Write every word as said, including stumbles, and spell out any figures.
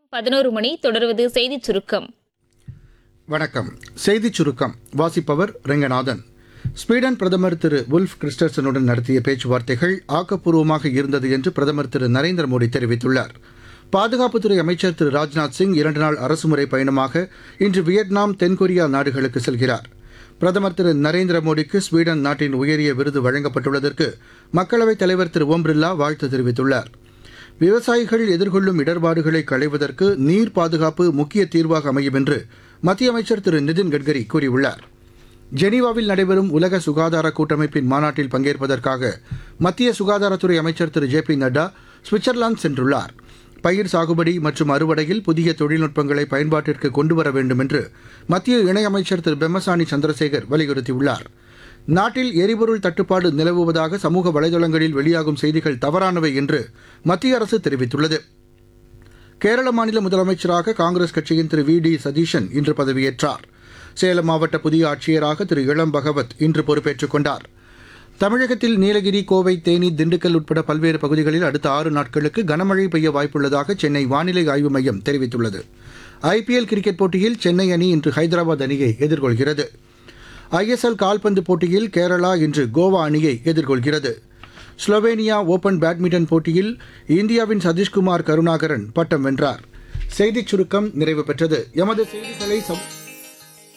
பதினோரு மணி தொடர்வது செய்திச் சுருக்கம். வணக்கம். செய்திச் சுருக்கம் வாசிப்பவர் ரெங்கநாதன். ஸ்வீடன் பிரதமர் திரு உல்ஃப் கிறிஸ்டர்சனுடன் நடத்திய பேச்சுவார்த்தைகள் ஆக்கப்பூர்வமாக இருந்தது என்று பிரதமர் திரு நரேந்திர மோடி தெரிவித்துள்ளார். பாதுகாப்புத்துறை அமைச்சர் திரு ராஜ்நாத் சிங் இரண்டு நாள் அரசுமுறை பயணமாக இன்று வியட்நாம், தென்கொரியா நாடுகளுக்கு செல்கிறார். பிரதமர் திரு நரேந்திர மோடிக்கு ஸ்வீடன் நாட்டின் உயரிய விருது வழங்கப்பட்டுள்ளதற்கு மக்களவைத் தலைவர் திரு ஓம் பிர்லா வாழ்த்து தெரிவித்துள்ளார். விவசாயிகள் எதிர்கொள்ளும் இடர்பாடுகளை களைவதற்கு நீர் பாதுகாப்பு முக்கிய தீர்வாக அமையும் என்று மத்திய அமைச்சர் திரு நிதின் கட்கரி கூறியுள்ளார். ஜெனீவாவில் நடைபெறும் உலக சுகாதார கூட்டமைப்பின் மாநாட்டில் பங்கேற்பதற்காக மத்திய சுகாதாரத்துறை அமைச்சர் திரு ஜே பி நட்டா சுவிட்சர்லாந்து சென்றுள்ளார். பயிர் சாகுபடி மற்றும் அறுவடையில் புதிய தொழில்நுட்பங்களை பயன்பாட்டிற்கு கொண்டுவர வேண்டும் என்று மத்திய இணையமைச்சர் திரு பெம்மசானி சந்திரசேகர் வலியுறுத்தியுள்ளார். நாட்டில் எரிபொருள் தட்டுப்பாடு நிலவுவதாக சமூக வலைதளங்களில் வெளியாகும் செய்திகள் தவறானவை என்று மத்திய அரசு தெரிவித்துள்ளது. கேரள மாநில முதலமைச்சராக காங்கிரஸ் கட்சியின் திரு வி டி சதீஷன் இன்று பதவியேற்றார். சேலம் மாவட்ட புதிய ஆட்சியராக திரு இளம் பகவத் இன்று பொறுப்பேற்றுக் கொண்டார். தமிழகத்தில் நீலகிரி, கோவை, தேனி, திண்டுக்கல் உட்பட பல்வேறு பகுதிகளில் அடுத்த ஆறு நாட்களுக்கு கனமழை பெய்ய வாய்ப்புள்ளதாக சென்னை வானிலை ஆய்வு மையம் தெரிவித்துள்ளது. ஐபிஎல் கிரிக்கெட் போட்டியில் சென்னை அணி இன்று ஹைதராபாத் அணியை எதிர்கொள்கிறது. ஐஎஸ்எல் கால்பந்து போட்டியில் கேரளா இன்று கோவா அணியை எதிர்கொள்கிறது. ஸ்லோவேனியா ஓபன் பேட்மிண்டன் போட்டியில் இந்தியாவின் சதீஷ்குமார் கருணாகரன் பட்டம் வென்றார். செய்திச் சுருக்கம் நிறைவு பெற்றது. எமது செய்திகளை